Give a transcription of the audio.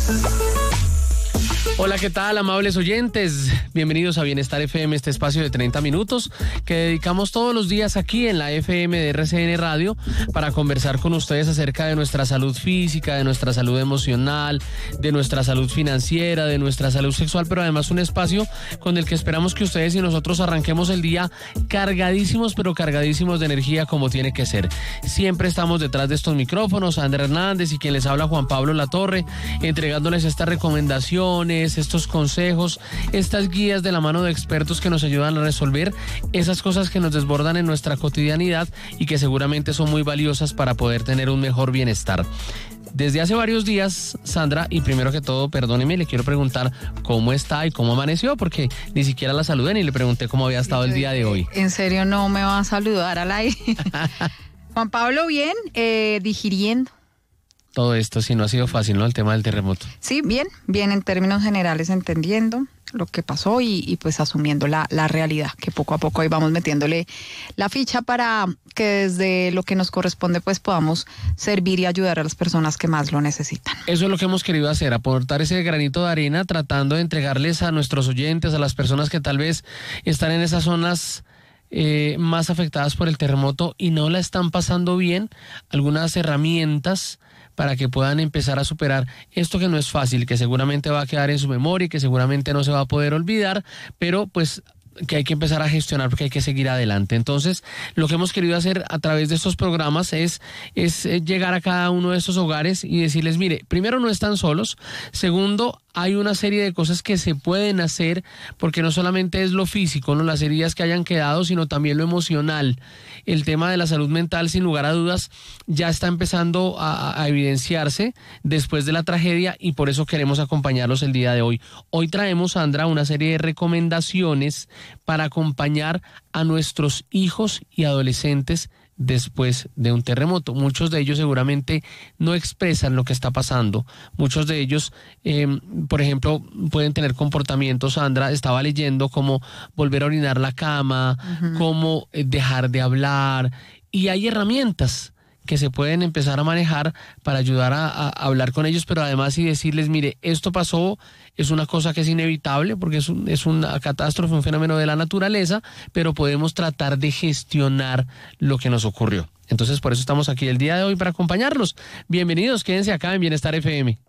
Hola, ¿qué tal, amables oyentes? Bienvenidos a Bienestar FM, este espacio de 30 minutos que dedicamos todos los días aquí en la FM de RCN Radio para conversar con ustedes acerca de nuestra salud física, de nuestra salud emocional, de nuestra salud financiera, de nuestra salud sexual, pero además un espacio con el que esperamos que ustedes y nosotros arranquemos el día cargadísimos, pero cargadísimos de energía como tiene que ser. Siempre estamos detrás de estos micrófonos, Sandra Hernández y quien les habla, Juan Pablo Latorre, entregándoles estas recomendaciones, estos consejos, estas guías de la mano de expertos que nos ayudan a resolver esas cosas que nos desbordan en nuestra cotidianidad y que seguramente son muy valiosas para poder tener un mejor bienestar. Desde hace varios días, Sandra, y primero que todo, perdóneme, le quiero preguntar cómo está y cómo amaneció, porque ni siquiera la saludé ni le pregunté cómo había estado el día de hoy. ¿En serio no me va a saludar al aire? Juan Pablo, bien, digiriendo. Todo esto, sí, no ha sido fácil, ¿no? El tema del terremoto. Sí, bien en términos generales, entendiendo lo que pasó y pues asumiendo la realidad, que poco a poco ahí vamos metiéndole la ficha para que desde lo que nos corresponde pues podamos servir y ayudar a las personas que más lo necesitan. Eso es lo que hemos querido hacer, aportar ese granito de arena tratando de entregarles a nuestros oyentes, a las personas que tal vez están en esas zonas más afectadas por el terremoto y no la están pasando bien, algunas herramientas para que puedan empezar a superar esto que no es fácil, que seguramente va a quedar en su memoria y que seguramente no se va a poder olvidar, pero pues que hay que empezar a gestionar porque hay que seguir adelante. Entonces, lo que hemos querido hacer a través de estos programas es llegar a cada uno de estos hogares y decirles, mire, primero no están solos, segundo, hay una serie de cosas que se pueden hacer, porque no solamente es lo físico, no las heridas que hayan quedado, sino también lo emocional. El tema de la salud mental, sin lugar a dudas, ya está empezando a evidenciarse después de la tragedia y por eso queremos acompañarlos el día de hoy. Hoy traemos, Sandra, una serie de recomendaciones para acompañar a nuestros hijos y adolescentes después de un terremoto. Muchos de ellos seguramente no expresan lo que está pasando. Muchos de ellos, por ejemplo, pueden tener comportamientos, Sandra, estaba leyendo, como volver a orinar la cama, como dejar de hablar, y hay herramientas que se pueden empezar a manejar para ayudar a hablar con ellos, pero además y decirles, mire, esto pasó, es una cosa que es inevitable porque es una catástrofe, un fenómeno de la naturaleza, pero podemos tratar de gestionar lo que nos ocurrió. Entonces, por eso estamos aquí el día de hoy para acompañarlos. Bienvenidos, quédense acá en Bienestar FM.